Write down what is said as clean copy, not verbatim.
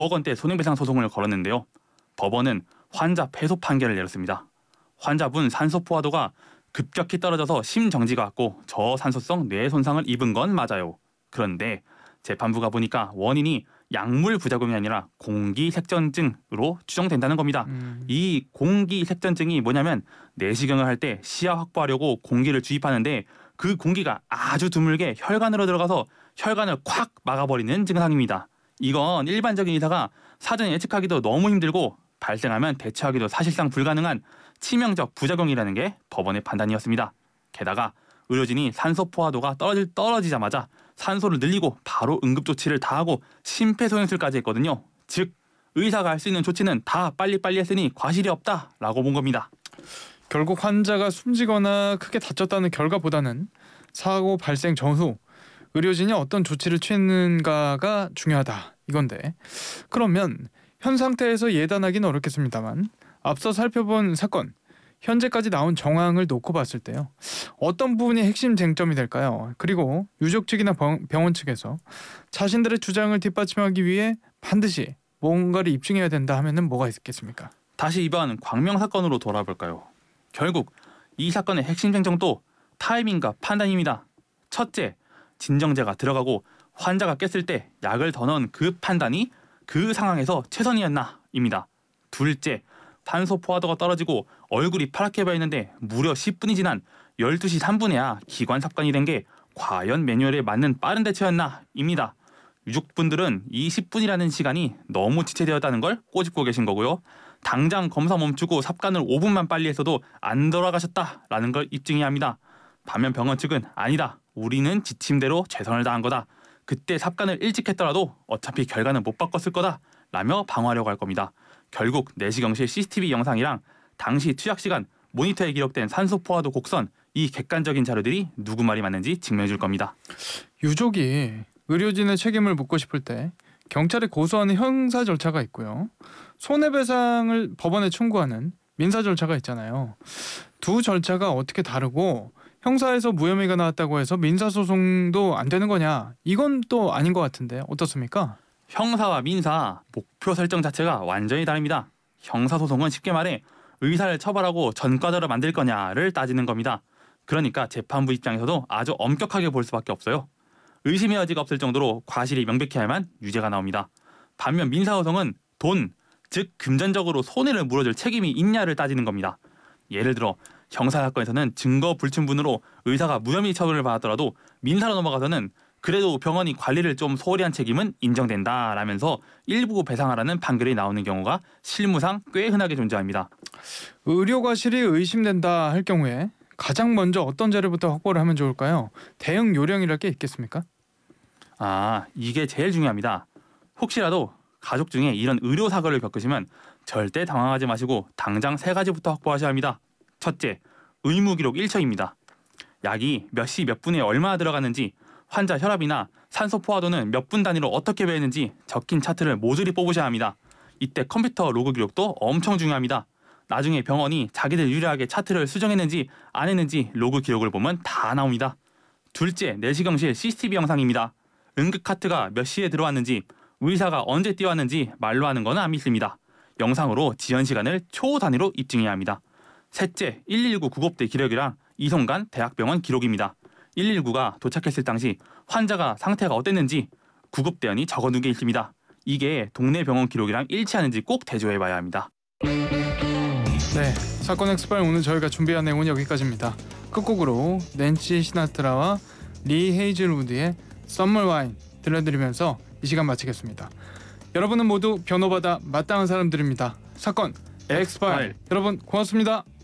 억 원대 손해배상 소송을 걸었는데요. 법원은 환자 패소 판결을 내렸습니다. 환자분 산소 포화도가 급격히 떨어져서 심정지가 왔고 저산소성 뇌 손상을 입은 건 맞아요. 그런데 재판부가 보니까 원인이 약물 부작용이 아니라 공기색전증으로 추정된다는 겁니다. 이 공기색전증이 뭐냐면 내시경을 할 때 시야 확보하려고 공기를 주입하는데 그 공기가 아주 드물게 혈관으로 들어가서 혈관을 콱 막아버리는 증상입니다. 이건 일반적인 의사가 사전에 예측하기도 너무 힘들고 발생하면 대처하기도 사실상 불가능한 치명적 부작용이라는 게 법원의 판단이었습니다. 게다가 의료진이 산소 포화도가 떨어지자마자 산소를 늘리고 바로 응급조치를 다하고 심폐소생술까지 했거든요. 즉 의사가 할 수 있는 조치는 다 빨리빨리 했으니 과실이 없다라고 본 겁니다. 결국 환자가 숨지거나 크게 다쳤다는 결과보다는 사고 발생 전후 의료진이 어떤 조치를 취했는가가 중요하다 이건데, 그러면 현 상태에서 예단하기는 어렵겠습니다만 앞서 살펴본 사건, 현재까지 나온 정황을 놓고 봤을 때요, 어떤 부분이 핵심 쟁점이 될까요? 그리고 유족 측이나 병원 측에서 자신들의 주장을 뒷받침하기 위해 반드시 뭔가를 입증해야 된다 하면은 뭐가 있겠습니까? 다시 이번 광명 사건으로 돌아볼까요? 결국 이 사건의 핵심 쟁점도 타이밍과 판단입니다. 첫째, 진정제가 들어가고 환자가 깼을 때 약을 더 넣은 그 판단이 그 상황에서 최선이었나입니다. 둘째, 산소 포화도가 떨어지고 얼굴이 파랗게 보이는데 무려 10분이 지난 12시 3분에야 기관 삽관이 된 게 과연 매뉴얼에 맞는 빠른 대처였나입니다. 유족분들은 이 10분이라는 시간이 너무 지체되었다는 걸 꼬집고 계신 거고요. 당장 검사 멈추고 삽관을 5분만 빨리 했어도 안 돌아가셨다라는 걸 입증해야 합니다. 반면 병원 측은 아니다, 우리는 지침대로 최선을 다한 거다, 그때 삽관을 일찍 했더라도 어차피 결과는 못 바꿨을 거다 라며 방어하려고 할 겁니다. 결국 내시경실 CCTV 영상이랑 당시 투약 시간, 모니터에 기록된 산소 포화도 곡선, 이 객관적인 자료들이 누구 말이 맞는지 증명해 줄 겁니다. 유족이 의료진의 책임을 묻고 싶을 때 경찰에 고소하는 형사 절차가 있고요, 손해배상을 법원에 청구하는 민사 절차가 있잖아요. 두 절차가 어떻게 다르고 형사에서 무혐의가 나왔다고 해서 민사소송도 안 되는 거냐, 이건 또 아닌 것 같은데 어떻습니까? 형사와 민사 목표 설정 자체가 완전히 다릅니다. 형사소송은 쉽게 말해 의사를 처벌하고 전과자로 만들 거냐를 따지는 겁니다. 그러니까 재판부 입장에서도 아주 엄격하게 볼 수밖에 없어요. 의심의 여지가 없을 정도로 과실이 명백해야만 유죄가 나옵니다. 반면 민사소송은 돈, 즉 금전적으로 손해를 물어줄 책임이 있냐를 따지는 겁니다. 예를 들어 형사사건에서는 증거 불충분으로 의사가 무혐의 처분을 받았더라도 민사로 넘어가서는 그래도 병원이 관리를 좀 소홀히 한 책임은 인정된다라면서 일부 배상하라는 판결이 나오는 경우가 실무상 꽤 흔하게 존재합니다. 의료 과실이 의심된다 할 경우에 가장 먼저 어떤 자료부터 확보를 하면 좋을까요? 대응 요령이랄 게 있겠습니까? 이게 제일 중요합니다. 혹시라도 가족 중에 이런 의료 사고를 겪으시면 절대 당황하지 마시고 당장 3가지부터 확보하셔야 합니다. 첫째, 의무기록 1초입니다. 약이 몇 시 몇 분에 얼마나 들어갔는지, 환자 혈압이나 산소 포화도는 몇 분 단위로 어떻게 배했는지 적힌 차트를 모조리 뽑으셔야 합니다. 이때 컴퓨터 로그 기록도 엄청 중요합니다. 나중에 병원이 자기들 유리하게 차트를 수정했는지 안 했는지 로그 기록을 보면 다 나옵니다. 둘째, 내시경실 CCTV 영상입니다. 응급 카트가 몇 시에 들어왔는지, 의사가 언제 뛰어왔는지 말로 하는 건 안 믿습니다. 영상으로 지연 시간을 초 단위로 입증해야 합니다. 셋째, 119 구급대 기록이랑 이송간 대학병원 기록입니다. 119가 도착했을 당시 환자가 상태가 어땠는지 구급대원이 적어둔 게 있습니다. 이게 동네 병원 기록이랑 일치하는지 꼭 대조해봐야 합니다. 네, 사건 엑스파일 오늘 저희가 준비한 내용은 여기까지입니다. 끝곡으로 낸시 시나트라와 리 헤이즐우드의 썸머 와인 들려드리면서 이 시간 마치겠습니다. 여러분은 모두 변호받아 마땅한 사람들입니다. 사건 엑스파일, 여러분 고맙습니다.